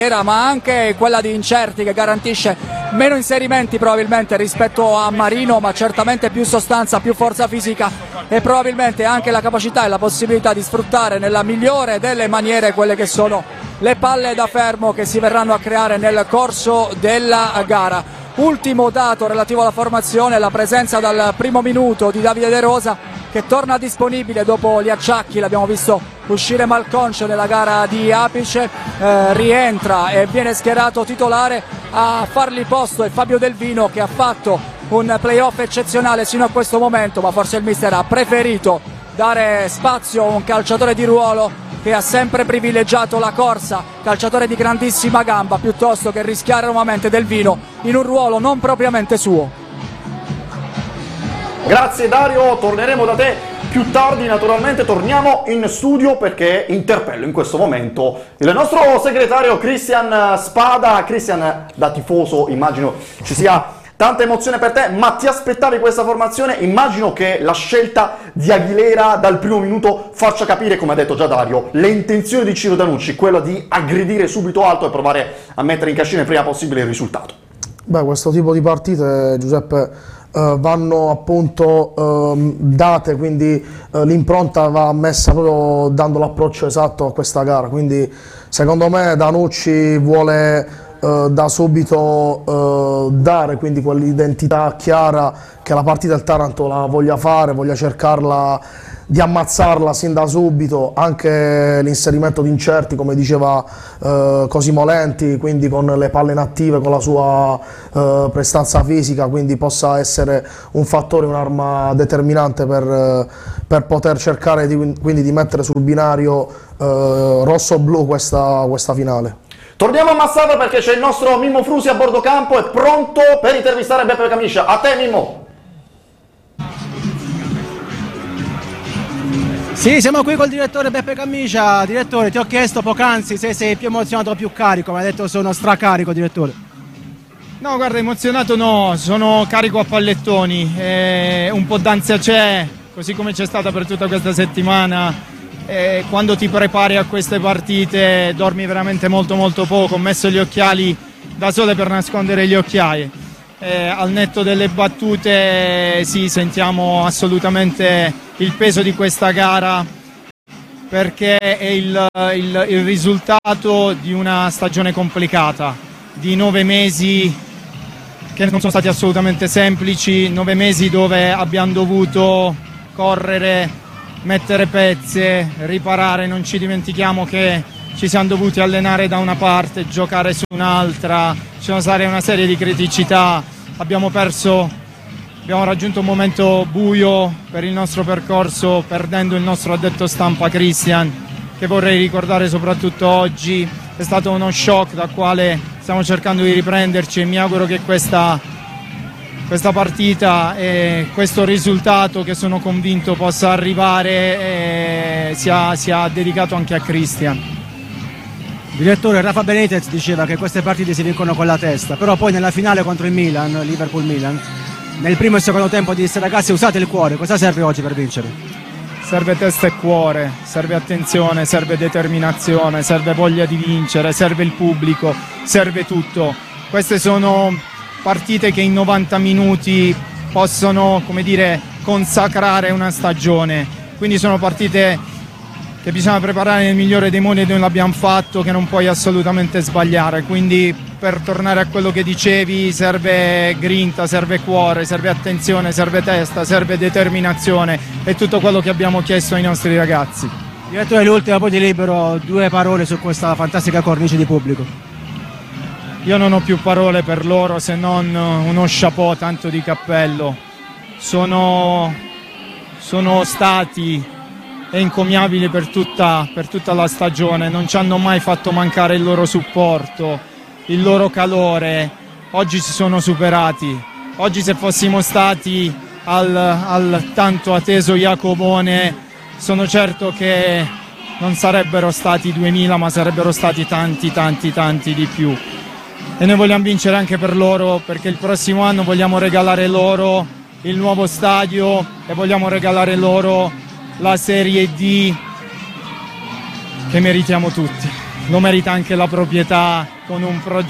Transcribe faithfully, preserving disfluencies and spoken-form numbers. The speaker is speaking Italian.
ma anche quella di Incerti, che garantisce meno inserimenti probabilmente rispetto a Marino, ma certamente più sostanza, più forza fisica e probabilmente anche la capacità e la possibilità di sfruttare nella migliore delle maniere quelle che sono le palle da fermo che si verranno a creare nel corso della gara. Ultimo dato relativo alla formazione, la presenza dal primo minuto di Davide De Rosa, che torna disponibile dopo gli acciacchi. L'abbiamo visto uscire malconcio nella gara di Apice, eh, rientra e viene schierato titolare. A fargli posto è Fabio Del Vino, che ha fatto un playoff eccezionale sino a questo momento, ma forse il mister ha preferito dare spazio a un calciatore di ruolo che ha sempre privilegiato la corsa, calciatore di grandissima gamba, piuttosto che rischiare nuovamente Del Vino in un ruolo non propriamente suo. Grazie Dario, torneremo da te più tardi, naturalmente torniamo in studio perché interpello in questo momento il nostro segretario Cristian Spada. Cristian, da tifoso immagino ci sia tanta emozione per te, ma ti aspettavi questa formazione? Immagino che la scelta di Aguilera dal primo minuto faccia capire, come ha detto già Dario, le intenzioni di Ciro Danucci, quella di aggredire subito alto e provare a mettere in cascina il prima possibile il risultato. Beh, questo tipo di partite, Giuseppe, Uh, vanno appunto uh, date, quindi uh, l'impronta va messa proprio dando l'approccio esatto a questa gara, quindi secondo me Danucci vuole uh, da subito uh, dare quindi quell'identità chiara che la partita del Taranto la voglia fare, voglia cercarla di ammazzarla sin da subito, anche l'inserimento di Incerti, come diceva eh, Cosimo Lenti, quindi con le palle inattive, con la sua eh, prestanza fisica, quindi possa essere un fattore, un'arma determinante per, per poter cercare di, quindi di mettere sul binario eh, rosso-blu questa, questa finale. Torniamo a Massara perché c'è il nostro Mimmo Frusi a bordo campo, è pronto per intervistare Beppe Camiscia. A te Mimmo! Sì, siamo qui col direttore Beppe Camiscia. Direttore, ti ho chiesto poc'anzi se sei più emozionato o più carico, mi hai detto sono stracarico, direttore. No, guarda, emozionato no, sono carico a pallettoni, eh, un po' d'ansia c'è, così come c'è stata per tutta questa settimana. Eh, quando ti prepari a queste partite dormi veramente molto molto poco, ho messo gli occhiali da sole per nascondere gli occhiali. Eh, al netto delle battute sì, sentiamo assolutamente il peso di questa gara, perché è il, il, il risultato di una stagione complicata, di nove mesi che non sono stati assolutamente semplici, nove mesi dove abbiamo dovuto correre, mettere pezze, riparare. Non ci dimentichiamo che ci siamo dovuti allenare da una parte, giocare su un'altra, ci sono state una serie di criticità, abbiamo perso, abbiamo raggiunto un momento buio per il nostro percorso, perdendo il nostro addetto stampa Christian, che vorrei ricordare soprattutto oggi. È stato uno shock dal quale stiamo cercando di riprenderci e mi auguro che questa, questa partita e questo risultato, che sono convinto possa arrivare, eh, sia, sia dedicato anche a Christian. Direttore, Rafa Benitez diceva che queste partite si vincono con la testa, però poi nella finale contro il Milan, Liverpool-Milan, nel primo e secondo tempo disse: ragazzi, usate il cuore. Cosa serve oggi per vincere? Serve testa e cuore, serve attenzione, serve determinazione, serve voglia di vincere, serve il pubblico, serve tutto. Queste sono partite che in novanta minuti possono, come dire, consacrare una stagione, quindi sono partite che bisogna preparare nel migliore dei modi, e noi l'abbiamo fatto, che non puoi assolutamente sbagliare. Quindi, per tornare a quello che dicevi, serve grinta, serve cuore, serve attenzione, serve testa, serve determinazione, e tutto quello che abbiamo chiesto ai nostri ragazzi. Direttore, l'ultima, poi ti libero, due parole su questa fantastica cornice di pubblico. Io non ho più parole per loro se non uno chapeau, tanto di cappello. Sono, sono stati è encomiabile per tutta, per tutta la stagione, non ci hanno mai fatto mancare il loro supporto, il loro calore. Oggi si sono superati. Oggi, se fossimo stati al, al tanto atteso Jacobone, sono certo che non sarebbero stati duemila, ma sarebbero stati tanti tanti tanti di più, e noi vogliamo vincere anche per loro, perché il prossimo anno vogliamo regalare loro il nuovo stadio e vogliamo regalare loro la Serie D che meritiamo tutti. lo merita anche la proprietà con un progetto